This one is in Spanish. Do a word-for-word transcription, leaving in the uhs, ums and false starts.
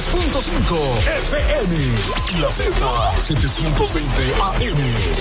tres punto cinco F M y la Z setecientos veinte A M.